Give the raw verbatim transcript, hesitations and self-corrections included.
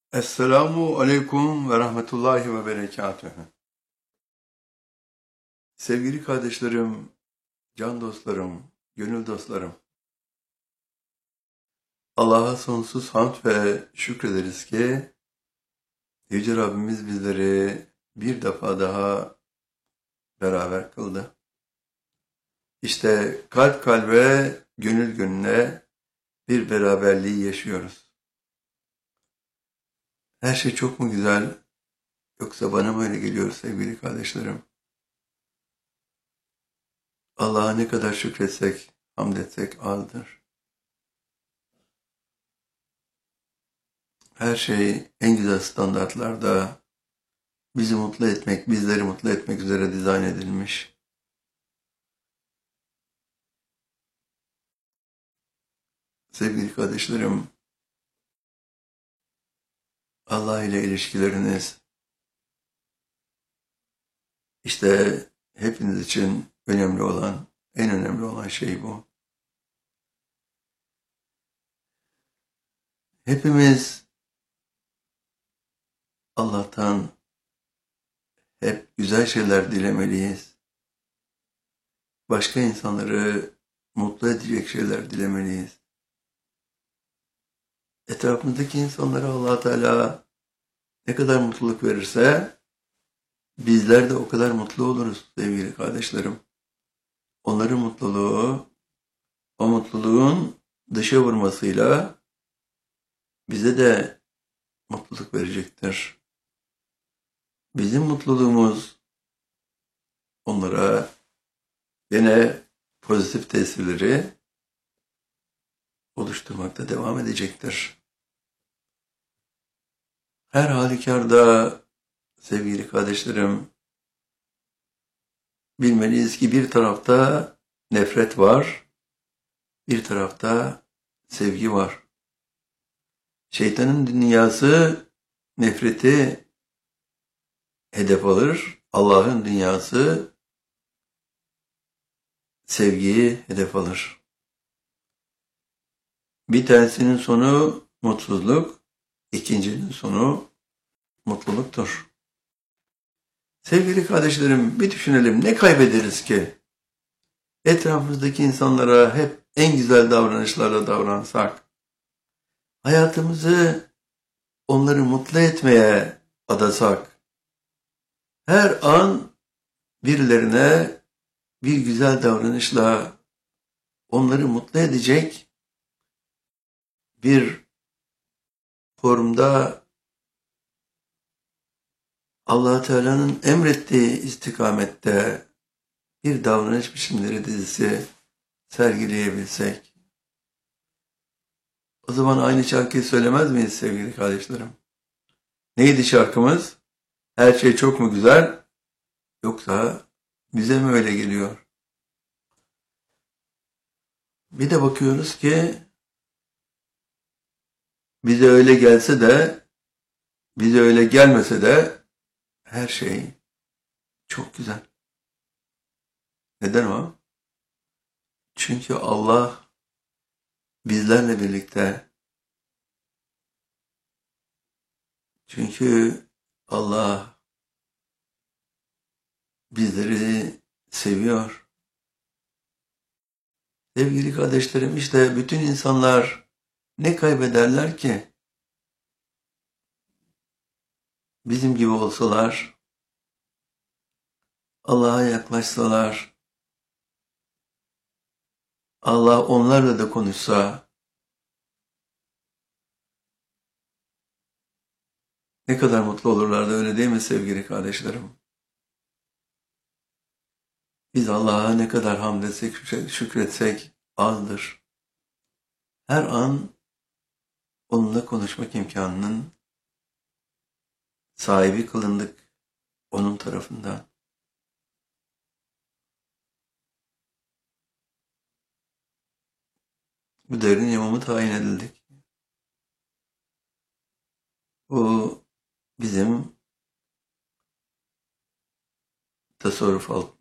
Esselamu aleyküm ve rahmetullahi ve berekatühü. Sevgili kardeşlerim, can dostlarım, gönül dostlarım. Allah'a sonsuz hamd ve şükrederiz ki Yüce Rabbimiz bizleri bir defa daha beraber kıldı. İşte kalp kalbe, gönül gönüle bir beraberliği yaşıyoruz. Her şey çok mu güzel, yoksa bana mı öyle geliyor sevgili kardeşlerim? Allah'a ne kadar şükretsek, hamd etsek azdır. Her şey en güzel standartlarda bizi mutlu etmek, bizleri mutlu etmek üzere dizayn edilmiş. Sevgili kardeşlerim, Allah ile ilişkileriniz, işte hepiniz için önemli olan, en önemli olan şey bu. Hepimiz Allah'tan hep güzel şeyler dilemeliyiz. Başka insanları mutlu edecek şeyler dilemeliyiz. Etrafımızdaki insanlara Allah Teala ne kadar mutluluk verirse bizler de o kadar mutlu oluruz sevgili kardeşlerim. Onların mutluluğu, o mutluluğun dışa vurmasıyla bize de mutluluk verecektir. Bizim mutluluğumuz onlara yine pozitif tesirleri oluşturmakta devam edecektir. Her halükarda sevgili kardeşlerim, bilmeliyiz ki bir tarafta nefret var, bir tarafta sevgi var. Şeytanın dünyası nefreti hedef alır, Allah'ın dünyası sevgiyi hedef alır. Bir tanesinin sonu mutsuzluk, ikincinin sonu mutluluktur. Sevgili kardeşlerim, bir düşünelim, ne kaybederiz ki? Etrafımızdaki insanlara hep en güzel davranışlarla davransak, hayatımızı onları mutlu etmeye adasak, her an birilerine bir güzel davranışla onları mutlu edecek bir formda Allah Teala'nın emrettiği istikamette bir davranış biçimleri dizisi sergileyebilsek, o zaman aynı şarkıyı söylemez miyiz sevgili kardeşlerim? Neydi şarkımız? Her şey çok mu güzel, yoksa bize mi öyle geliyor? Bir de bakıyoruz ki bize öyle gelse de, bize öyle gelmese de her şey çok güzel. Neden o? Çünkü Allah bizlerle birlikte. Çünkü Allah bizleri seviyor. Sevgili kardeşlerim, işte bütün insanlar ne kaybederler ki? Bizim gibi olsalar, Allah'a yaklaşsalar, Allah onlarla da konuşsa, ne kadar mutlu olurlardı, öyle değil mi sevgili kardeşlerim? Biz Allah'a ne kadar hamd etsek, şükretsek azdır. Her an onunla konuşmak imkanının sahibi kılındık onun tarafından. Bu devrin imamı tayin edildik. Bu bizim tasarruf